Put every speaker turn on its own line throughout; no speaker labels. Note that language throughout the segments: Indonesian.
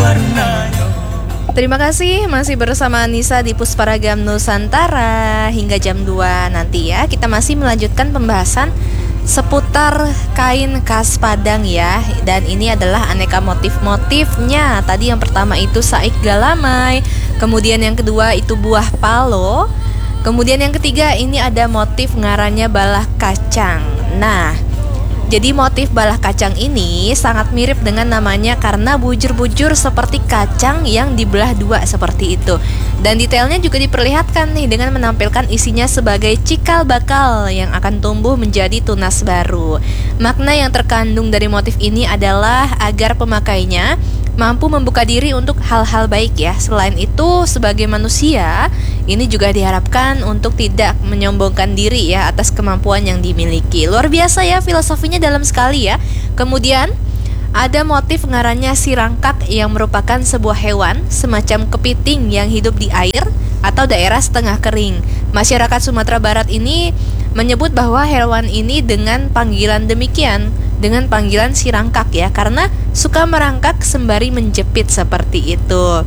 Terima kasih masih bersama Nisa di Pusparagam Nusantara hingga jam 2 nanti ya. Kita masih melanjutkan pembahasan seputar kain khas Padang ya. Dan ini adalah aneka motif-motifnya. Tadi yang pertama itu saik galamai, kemudian yang kedua itu buah palo, kemudian yang ketiga ini ada motif ngarannya balah kacang. Nah, jadi motif balah kacang ini sangat mirip dengan namanya karena bujur-bujur seperti kacang yang dibelah dua seperti itu. Dan detailnya juga diperlihatkan nih dengan menampilkan isinya sebagai cikal bakal yang akan tumbuh menjadi tunas baru. Makna yang terkandung dari motif ini adalah agar pemakainya mampu membuka diri untuk hal-hal baik ya. Selain itu, sebagai manusia, ini juga diharapkan untuk tidak menyombongkan diri ya atas kemampuan yang dimiliki. Luar biasa ya filosofinya dalam sekali ya. Kemudian ada motif ngarannya sirangkak yang merupakan sebuah hewan semacam kepiting yang hidup di air atau daerah setengah kering. Masyarakat Sumatera Barat ini menyebut bahwa hewan ini dengan panggilan demikian, dengan panggilan sirangkak ya, karena suka merangkak sembari menjepit seperti itu.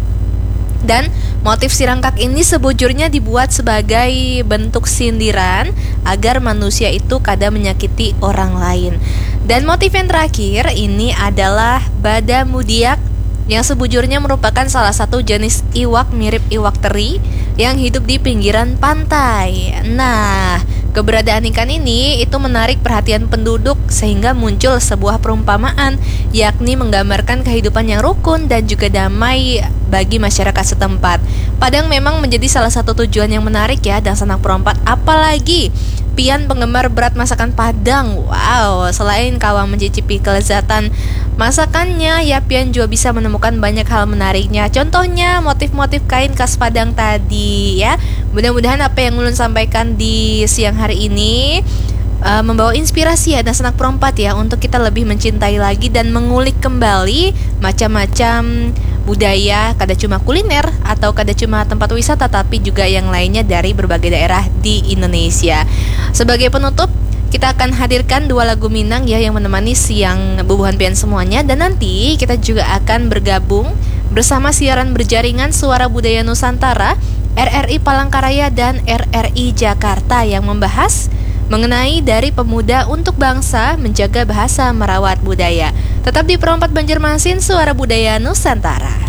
Dan motif sirangkak ini sebujurnya dibuat sebagai bentuk sindiran agar manusia itu kada menyakiti orang lain. Dan motif yang terakhir ini adalah badamudiak yang sebujurnya merupakan salah satu jenis iwak mirip iwak teri yang hidup di pinggiran pantai. Nah, keberadaan ikan ini itu menarik perhatian penduduk sehingga muncul sebuah perumpamaan, yakni menggambarkan kehidupan yang rukun dan juga damai bagi masyarakat setempat. Padang memang menjadi salah satu tujuan yang menarik ya dan sanak perompak, apalagi Pian penggemar berat masakan Padang. Wow, selain kawang mencicipi kelezatan masakannya, ya Pian juga bisa menemukan banyak hal menariknya. Contohnya motif-motif kain khas Padang tadi ya. Mudah-mudahan apa yang Ulun sampaikan di siang hari ini membawa inspirasi ya dan sanak perompak ya untuk kita lebih mencintai lagi dan mengulik kembali macam-macam budaya, kada cuma kuliner atau kada cuma tempat wisata tapi juga yang lainnya dari berbagai daerah di Indonesia. Sebagai penutup, kita akan hadirkan 2 lagu Minang ya yang menemani siang bubuhan pian semuanya, dan nanti kita juga akan bergabung bersama siaran berjaringan Suara Budaya Nusantara, RRI Palangkaraya dan RRI Jakarta yang membahas mengenai dari pemuda untuk bangsa menjaga bahasa merawat budaya. Tetap di Perompat Banjarmasin, Suara Budaya Nusantara.